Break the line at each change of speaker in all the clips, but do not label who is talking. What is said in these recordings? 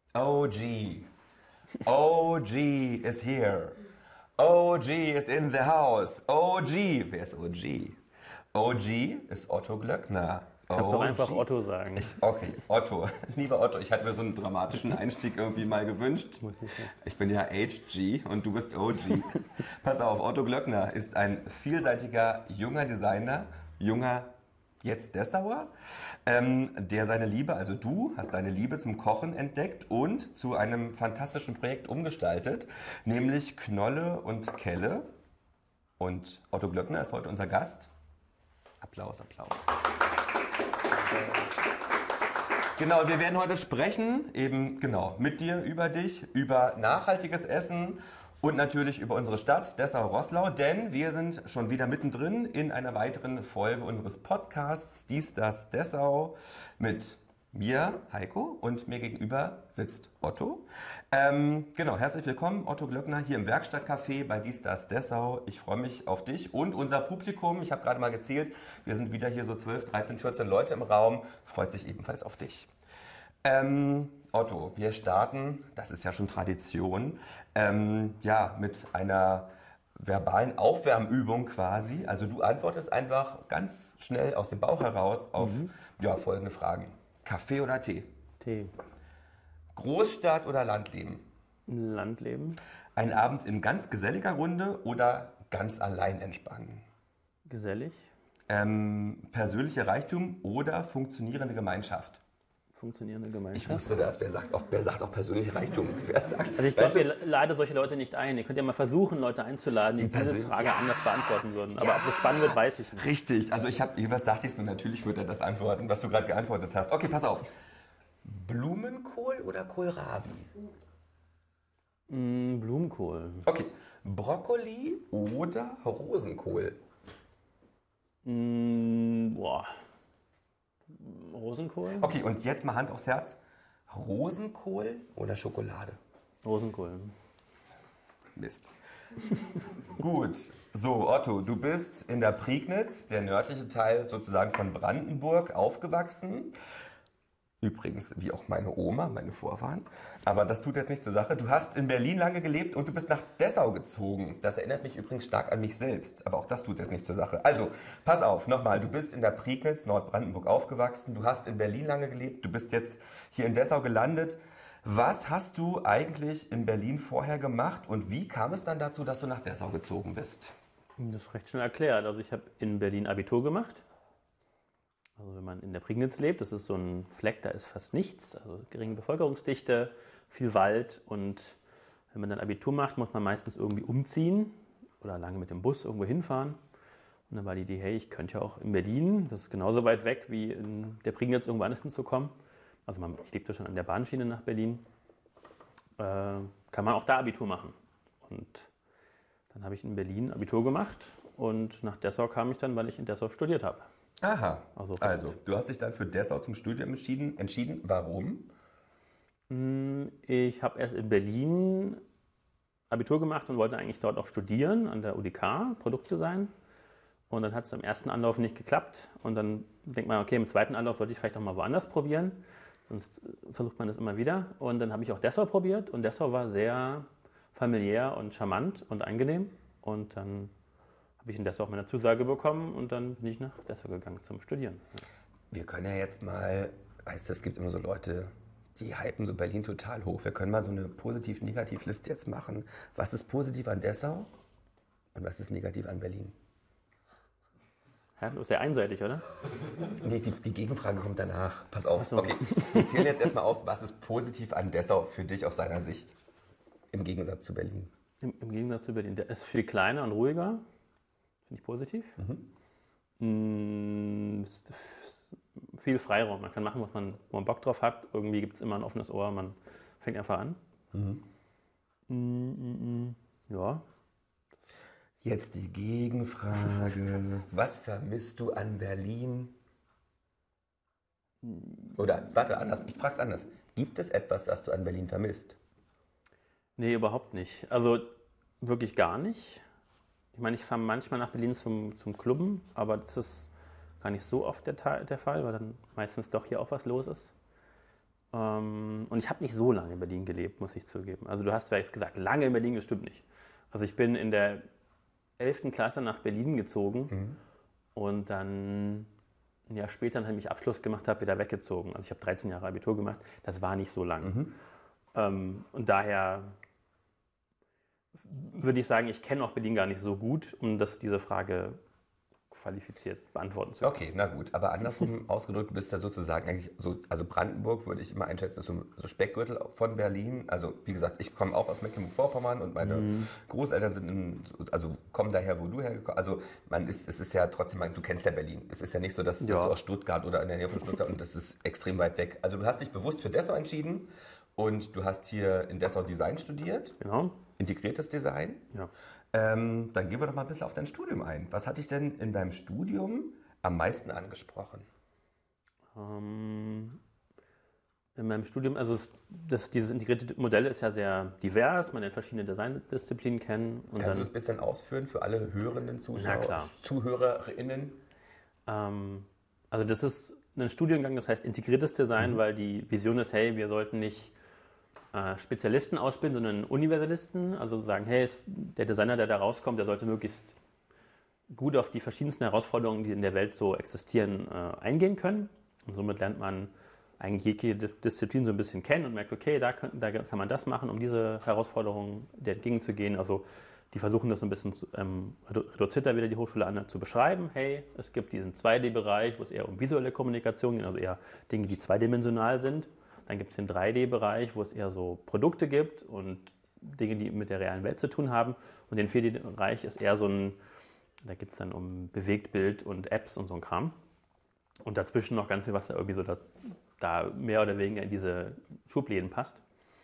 OG. OG is here. OG is in the house. OG. Wer ist OG? OG ist Otto Glöckner.
Kannst du einfach Otto sagen.
Okay, Otto. Lieber Otto, ich hatte mir so einen dramatischen Einstieg irgendwie mal gewünscht. Ich bin ja HG und du bist OG. Pass auf, Otto Glöckner ist ein vielseitiger junger Designer, junger jetzt Dessauer, der seine Liebe, also du hast deine Liebe zum Kochen entdeckt und zu einem fantastischen Projekt umgestaltet, nämlich Knolle und Kelle. Und Otto Glöckner ist heute unser Gast. Applaus, Applaus. Genau, wir werden heute sprechen, eben genau, mit dir, über dich, über nachhaltiges Essen und natürlich über unsere Stadt Dessau-Roßlau, denn wir sind schon wieder mittendrin in einer weiteren Folge unseres Podcasts Dies, das, Dessau mit mir, Heiko, und mir gegenüber sitzt Otto. Genau, herzlich willkommen, Otto Glöckner, hier im Werkstattcafé bei Dies, das, Dessau. Ich freue mich auf dich und unser Publikum. Ich habe gerade mal gezählt, wir sind wieder hier so 12, 13, 14 Leute im Raum. Freut sich ebenfalls auf dich. Otto, wir starten, das ist ja schon Tradition, mit einer verbalen Aufwärmübung quasi. Also du antwortest einfach ganz schnell aus dem Bauch heraus auf folgende Fragen. Kaffee oder Tee?
Tee.
Großstadt oder Landleben?
Landleben.
Ein Abend in ganz geselliger Runde oder ganz allein entspannen?
Gesellig.
Persönlicher Reichtum oder funktionierende Gemeinschaft?
Funktionierende Gemeinschaft.
Ich wusste das. Wer sagt auch persönlicher Reichtum? Wer sagt,
also ich glaube, ihr ladet solche Leute nicht ein. Ihr könnt ja mal versuchen, Leute einzuladen, die diese Frage anders beantworten würden. Aber ob das spannend wird, weiß ich nicht.
Richtig. Also was sagtest du? Natürlich wird er das antworten, was du gerade geantwortet hast. Okay, pass auf. Blumenkohl oder Kohlrabi?
Blumenkohl.
Okay. Brokkoli oder Rosenkohl?
Rosenkohl.
Okay, und jetzt mal Hand aufs Herz. Rosenkohl oder Schokolade?
Rosenkohl.
Mist. Gut. So, Otto, du bist in der Prignitz, der nördliche Teil sozusagen von Brandenburg, aufgewachsen. Übrigens, wie auch meine Oma, meine Vorfahren. Aber das tut jetzt nicht zur Sache. Du hast in Berlin lange gelebt und du bist nach Dessau gezogen. Das erinnert mich übrigens stark an mich selbst. Aber auch das tut jetzt nicht zur Sache. Also, pass auf, nochmal. Du bist in der Prignitz, Nordbrandenburg, aufgewachsen. Du hast in Berlin lange gelebt. Du bist jetzt hier in Dessau gelandet. Was hast du eigentlich in Berlin vorher gemacht und wie kam es dann dazu, dass du nach Dessau gezogen bist?
Das ist recht schnell erklärt. Also ich habe in Berlin Abitur gemacht. Also wenn man in der Prignitz lebt, das ist so ein Fleck, da ist fast nichts, also geringe Bevölkerungsdichte, viel Wald und wenn man dann Abitur macht, muss man meistens irgendwie umziehen oder lange mit dem Bus irgendwo hinfahren. Und dann war die Idee, hey, ich könnte ja auch in Berlin, das ist genauso weit weg wie in der Prignitz irgendwo anders hinzukommen. Also ich lebte schon an der Bahnschiene nach Berlin, kann man auch da Abitur machen. Und dann habe ich in Berlin Abitur gemacht und nach Dessau kam ich dann, weil ich in Dessau studiert habe.
Aha, also du hast dich dann für Dessau zum Studium entschieden. Warum?
Ich habe erst in Berlin Abitur gemacht und wollte eigentlich dort auch studieren, an der UDK, Produktdesign. Und dann hat es im ersten Anlauf nicht geklappt. Und dann denkt man, okay, im zweiten Anlauf sollte ich vielleicht auch mal woanders probieren. Sonst versucht man das immer wieder. Und dann habe ich auch Dessau probiert. Und Dessau war sehr familiär und charmant und angenehm. Und dann habe ich in Dessau auch meine Zusage bekommen und dann bin ich nach Dessau gegangen zum Studieren.
Wir können ja jetzt mal, weißt du, es gibt immer so Leute, die hypen so Berlin total hoch. Wir können mal so eine Positiv-Negativ-Liste jetzt machen. Was ist positiv an Dessau und was ist negativ an Berlin?
Ja, das ist sehr einseitig, oder?
Nee, die Gegenfrage kommt danach. Pass auf.
So.
Okay, wir zählen jetzt erstmal auf, was ist positiv an Dessau für dich aus seiner Sicht im Gegensatz zu Berlin?
Im Gegensatz zu Berlin. Der ist viel kleiner und ruhiger. Finde ich positiv. Viel Freiraum. Man kann machen, wo man Bock drauf hat. Irgendwie gibt es immer ein offenes Ohr. Man fängt einfach an. Ja.
Jetzt die Gegenfrage. Was vermisst du an Berlin? Oder, warte, anders. Ich frage es anders. Gibt es etwas, das du an Berlin vermisst?
Nee, überhaupt nicht. Also wirklich gar nicht. Ich meine, ich fahre manchmal nach Berlin zum Clubben, aber das ist gar nicht so oft der Fall, weil dann meistens doch hier auch was los ist. Und ich habe nicht so lange in Berlin gelebt, muss ich zugeben. Also du hast vielleicht gesagt, lange in Berlin, das stimmt nicht. Also ich bin in der 11. Klasse nach Berlin gezogen und dann ein Jahr später, nachdem ich Abschluss gemacht habe, wieder weggezogen. Also ich habe 13 Jahre Abitur gemacht, das war nicht so lang. Und daher würde ich sagen, ich kenne auch Berlin gar nicht so gut, um diese Frage qualifiziert beantworten zu können.
Okay, na gut. Aber andersrum ausgedrückt, du bist ja sozusagen eigentlich so, also Brandenburg würde ich immer einschätzen, ist so Speckgürtel von Berlin. Also wie gesagt, ich komme auch aus Mecklenburg-Vorpommern und meine Großeltern also kommen daher, wo du hergekommen. Also es ist ja trotzdem, du kennst ja Berlin. Es ist ja nicht so, dass du aus Stuttgart oder in der Nähe von Stuttgart und das ist extrem weit weg. Also du hast dich bewusst für Dessau entschieden und du hast hier in Dessau Design studiert.
Genau.
Integriertes Design.
Ja.
Dann gehen wir doch mal ein bisschen auf dein Studium ein. Was hat dich denn in deinem Studium am meisten angesprochen?
In meinem Studium, also dieses integrierte Modell ist ja sehr divers, man lernt verschiedene Designdisziplinen kennen. Und
Kannst du es ein bisschen ausführen für alle hörenden ZuhörerInnen?
Also das ist ein Studiengang, das heißt integriertes Design, weil die Vision ist, hey, wir sollten nicht Spezialisten ausbilden, sondern Universalisten. Also sagen, hey, der Designer, der da rauskommt, der sollte möglichst gut auf die verschiedensten Herausforderungen, die in der Welt so existieren, eingehen können. Und somit lernt man eigentlich jede Disziplin so ein bisschen kennen und merkt, okay, da kann man das machen, um diese Herausforderungen entgegenzugehen. Also die versuchen das so ein bisschen reduzierter wieder die Hochschule an zu beschreiben. Hey, es gibt diesen 2D-Bereich, wo es eher um visuelle Kommunikation geht, also eher Dinge, die zweidimensional sind. Dann gibt es den 3D-Bereich, wo es eher so Produkte gibt und Dinge, die mit der realen Welt zu tun haben. Und den 4D-Bereich ist eher da geht es dann um Bewegtbild und Apps und so ein Kram. Und dazwischen noch ganz viel, was da irgendwie so da mehr oder weniger in diese Schubläden passt.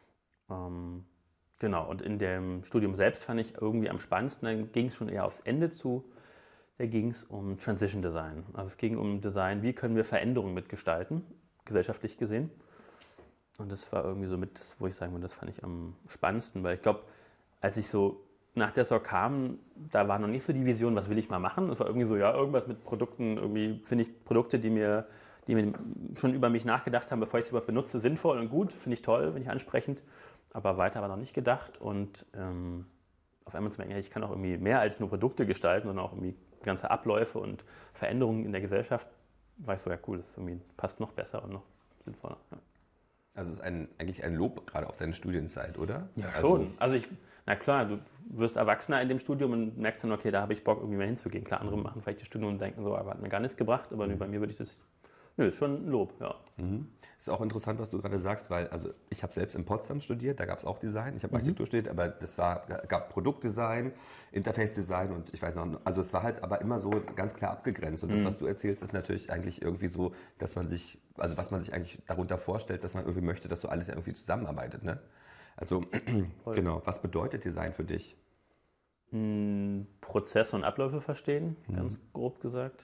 Genau, und in dem Studium selbst fand ich irgendwie am spannendsten, dann ging es schon eher aufs Ende zu, da ging es um Transition Design. Also es ging um Design, wie können wir Veränderungen mitgestalten, gesellschaftlich gesehen. Und das war irgendwie so wo ich sagen würde, das fand ich am spannendsten, weil ich glaube, als ich so nach Dessau kam, da war noch nicht so die Vision, was will ich mal machen. Es war irgendwie so, ja, irgendwas mit Produkten, irgendwie finde ich Produkte, die mir schon über mich nachgedacht haben, bevor ich sie überhaupt benutze, sinnvoll und gut, finde ich toll, finde ich ansprechend, aber weiter war noch nicht gedacht und auf einmal zu merken, ich kann auch irgendwie mehr als nur Produkte gestalten, sondern auch irgendwie ganze Abläufe und Veränderungen in der Gesellschaft, war ich so, ja cool, das irgendwie passt noch besser und noch sinnvoller. Ja.
Also es ist eigentlich ein Lob gerade auf deine Studienzeit, oder?
Ja, schon. Also na klar, du wirst Erwachsener in dem Studium und merkst dann, okay, da habe ich Bock, irgendwie mehr hinzugehen. Klar, andere machen vielleicht das Studium und denken so, aber hat mir gar nichts gebracht, aber bei mir würde ich das, ist schon ein Lob, ja.
Ist auch interessant, was du gerade sagst, weil also ich habe selbst in Potsdam studiert, da gab es auch Design, ich habe Architektur studiert, aber gab Produktdesign, Interface-Design und ich weiß noch, also es war halt aber immer so ganz klar abgegrenzt und das, was du erzählst, ist natürlich eigentlich irgendwie so, dass man sich, also was man sich eigentlich darunter vorstellt, dass man irgendwie möchte, dass so alles irgendwie zusammenarbeitet, ne? Also genau, was bedeutet Design für dich?
Prozesse und Abläufe verstehen, ganz grob gesagt.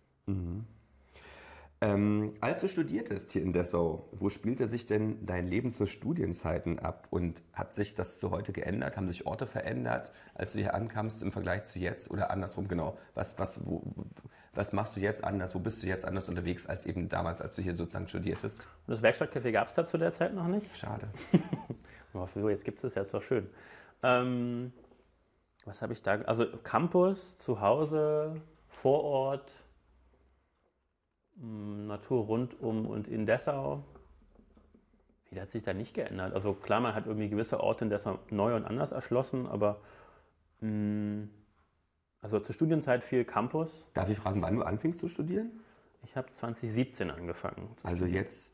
Als du studiertest hier in Dessau, wo spielte sich denn dein Leben zu Studienzeiten ab und hat sich das zu heute geändert? Haben sich Orte verändert, als du hier ankamst im Vergleich zu jetzt oder andersrum? Genau, was machst du jetzt anders? Wo bist du jetzt anders unterwegs als eben damals, als du hier sozusagen studiertest?
Und das Werkstattcafé gab es da zu der Zeit noch nicht?
Schade.
Jetzt gibt es das, ja, ist doch schön. Was habe ich da? Also Campus, zu Hause, vor Ort, Natur rundum und in Dessau. Viel hat sich da nicht geändert. Also klar, man hat irgendwie gewisse Orte in Dessau neu und anders erschlossen, aber also zur Studienzeit viel Campus.
Darf ich fragen, wann du anfingst zu studieren?
Ich habe 2017 angefangen.
Also jetzt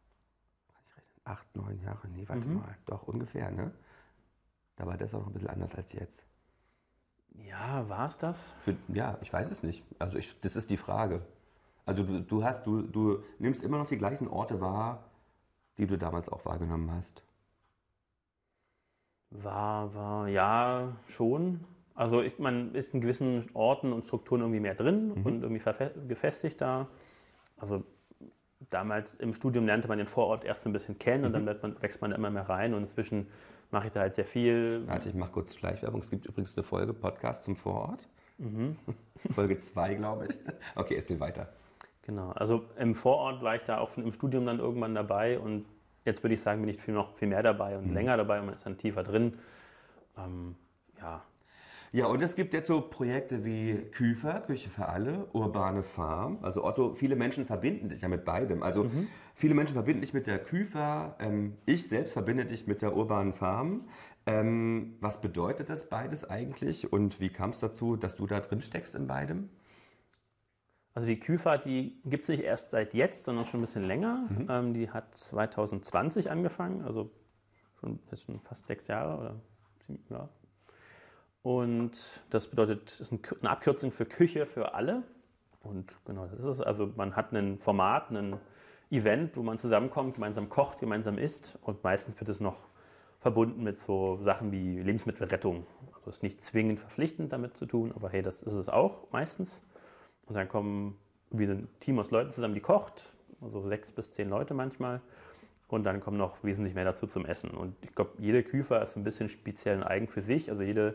8, 9 Jahre, nee, warte mal, doch ungefähr, ne? Da war das auch noch ein bisschen anders als jetzt.
Ja, war es das?
Ja, ich weiß es nicht. Also das ist die Frage. Also du nimmst immer noch die gleichen Orte wahr, die du damals auch wahrgenommen hast.
Ja, schon. Also man ist in gewissen Orten und Strukturen irgendwie mehr drin und irgendwie gefestigt da. Also damals im Studium lernte man den Vorort erst ein bisschen kennen und dann wächst man immer mehr rein und inzwischen mache ich da halt sehr viel.
Warte, ich mache kurz Schleichwerbung. Es gibt übrigens eine Folge Podcast zum Vorort. Folge 2, glaube ich. Okay, erzähl weiter.
Genau, also im Vorort war ich da auch schon im Studium dann irgendwann dabei und Jetzt würde ich sagen, bin ich noch viel mehr dabei und länger dabei und man ist dann tiefer drin. Ja.
Ja, und es gibt jetzt so Projekte wie Küfer, Küche für alle, Urbane Farm. Also Otto, viele Menschen verbinden dich ja mit beidem. Also viele Menschen verbinden dich mit der Küfer, ich selbst verbinde dich mit der Urbanen Farm. Was bedeutet das beides eigentlich und wie kam es dazu, dass du da drin steckst in beidem?
Also die Küfer, die gibt es nicht erst seit jetzt, sondern schon ein bisschen länger. Die hat 2020 angefangen, also jetzt schon fast 6 Jahre oder ja. Und das bedeutet, das ist eine Abkürzung für Küche für alle. Und genau, das ist es. Also man hat ein Format, ein Event, wo man zusammenkommt, gemeinsam kocht, gemeinsam isst. Und meistens wird es noch verbunden mit so Sachen wie Lebensmittelrettung. Also es ist nicht zwingend verpflichtend damit zu tun, aber hey, das ist es auch meistens. Und dann kommen wieder ein Team aus Leuten zusammen, die kocht, also 6 bis 10 Leute manchmal. Und dann kommt noch wesentlich mehr dazu zum Essen. Und ich glaube, jede Küfer ist ein bisschen speziell und eigen für sich. Also jede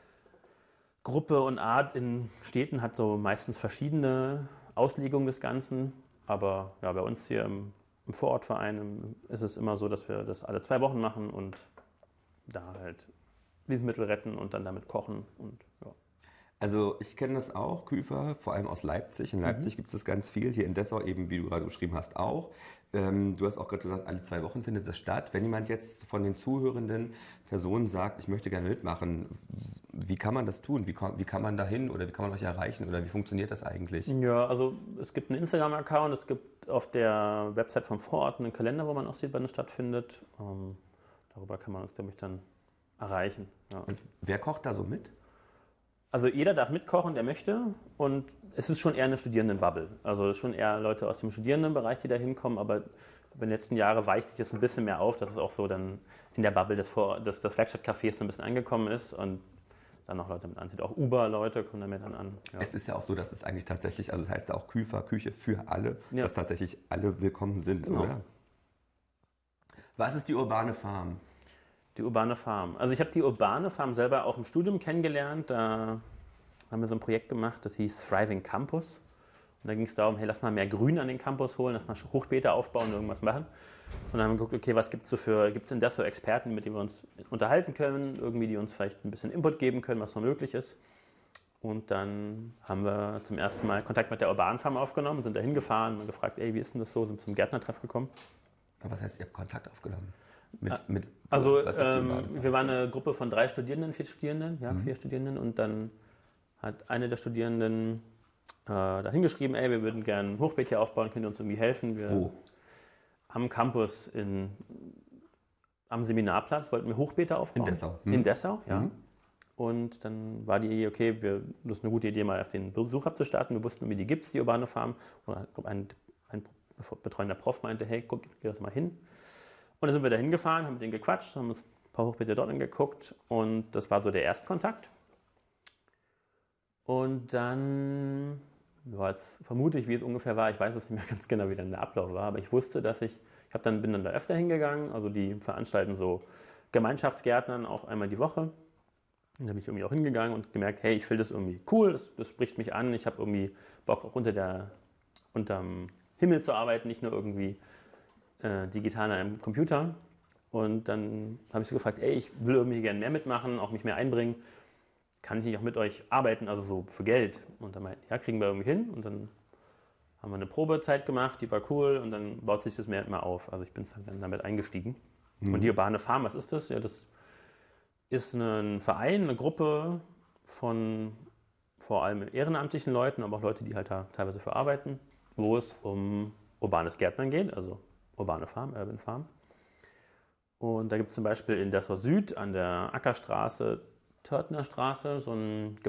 Gruppe und Art in Städten hat so meistens verschiedene Auslegungen des Ganzen. Aber ja, bei uns hier im Vorortverein ist es immer so, dass wir das alle 2 Wochen machen und da halt Lebensmittel retten und dann damit kochen. Und, ja.
Also ich kenne das auch, Küfer, vor allem aus Leipzig. In Leipzig gibt es das ganz viel, hier in Dessau eben, wie du gerade beschrieben hast, auch. Du hast auch gerade gesagt, alle 2 Wochen findet das statt. Wenn jemand jetzt von den zuhörenden Personen sagt, ich möchte gerne mitmachen, wie kann man das tun? Wie kann man da hin oder wie kann man euch erreichen oder wie funktioniert das eigentlich?
Ja, also es gibt einen Instagram-Account, es gibt auf der Website vom Vorort einen Kalender, wo man auch sieht, wann es stattfindet. Darüber kann man uns, glaube ich, dann erreichen. Ja.
Und wer kocht da so mit?
Also jeder darf mitkochen, der möchte, und es ist schon eher eine Studierendenbubble. Also es ist schon eher Leute aus dem Studierendenbereich, die da hinkommen, aber über die letzten Jahre weicht sich das ein bisschen mehr auf, dass es auch so dann in der Bubble des Werkstattcafés so ein bisschen angekommen ist und dann auch Leute mit anzieht. Auch Uber-Leute kommen damit dann an. Ja.
Es ist ja auch so, dass es eigentlich tatsächlich, also es heißt ja auch Küfer, Küche für alle,
Ja.
dass tatsächlich alle willkommen sind,
Genau.
oder? Was ist die Urbane Farm?
Die Urbane Farm. Also ich habe die Urbane Farm selber auch im Studium kennengelernt. Da haben wir so ein Projekt gemacht, das hieß Thriving Campus. Und da ging es darum, hey, lass mal mehr Grün an den Campus holen, lass mal Hochbeete aufbauen und irgendwas machen. Und dann haben wir geguckt, okay, was gibt es denn das so Experten, mit denen wir uns unterhalten können, irgendwie, die uns vielleicht ein bisschen Input geben können, was noch möglich ist. Und dann haben wir zum ersten Mal Kontakt mit der Urbanen Farm aufgenommen, sind da hingefahren und gefragt, ey, wie ist denn das so, sind zum Gärtnertreff gekommen.
Was heißt, ihr habt Kontakt aufgenommen?
Also
was ist die Urbane Farm?
wir waren eine Gruppe von 3 Studierenden, 4 Studierenden, ja, 4 Studierenden, und dann hat eine der Studierenden da hingeschrieben, ey, wir würden gerne ein Hochbeet hier aufbauen, könnt ihr uns irgendwie helfen?
Wo?
Am Campus am Seminarplatz wollten wir Hochbeete aufbauen.
In Dessau.
In Dessau, ja. Und dann war die Idee, okay, das ist eine gute Idee, mal auf den Besuch abzustarten. Wir wussten, wie die gibt es, die Urbane Farm. Oder ein betreuender Prof meinte, hey, guck, geh doch mal hin. Und dann sind wir da hingefahren, haben mit denen gequatscht, haben uns ein paar Hochbeete dort angeguckt und das war so der Erstkontakt. Und dann, jetzt vermute ich, wie es ungefähr war, ich weiß es nicht mehr ganz genau, wie dann der Ablauf war, aber ich wusste, dass bin dann da öfter hingegangen, also die veranstalten so Gemeinschaftsgärtnern auch einmal die Woche. Und da bin ich irgendwie auch hingegangen und gemerkt, hey, ich finde das irgendwie cool, das spricht mich an, ich habe irgendwie Bock auch unterm Himmel zu arbeiten, nicht nur irgendwie digital an einem Computer. Und dann habe ich so gefragt, ey, ich will irgendwie gerne mehr mitmachen, auch mich mehr einbringen. Kann ich nicht auch mit euch arbeiten, also so für Geld? Und dann meinte, ja, kriegen wir irgendwie hin. Und dann haben wir eine Probezeit gemacht, die war cool und dann baut sich das mehr und mehr auf. Also ich bin dann damit eingestiegen. Und die Urbane Farm, was ist das? Ja, das ist ein Verein, eine Gruppe von vor allem ehrenamtlichen Leuten, aber auch Leute, die halt da teilweise für arbeiten, wo es um urbanes Gärtnern geht, also Urbane Farm, Urban Farm. Und da gibt es zum Beispiel in Dessau Süd an der Ackerstraße, Törtner Straße, so ein